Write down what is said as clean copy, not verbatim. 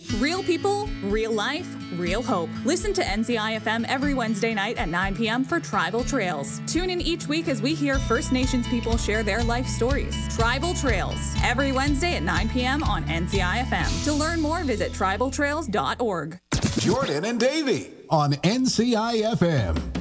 Real people, real life, real hope. Listen to NCI FM every Wednesday night at 9 p.m. for Tribal Trails. Tune in each week as we hear First Nations people share their life stories. Tribal Trails, every Wednesday at 9 p.m. on NCI FM. To learn more, visit tribaltrails.org. Jordan and Davey on NCI FM.